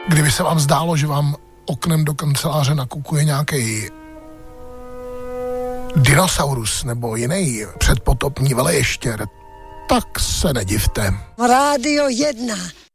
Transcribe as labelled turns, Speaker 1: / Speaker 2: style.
Speaker 1: Kdyby se vám zdálo, že vám oknem do kanceláře nakukuje nějaký dinosaurus nebo jiný předpotopní veleještěr, tak se nedivte.
Speaker 2: Rádio 1.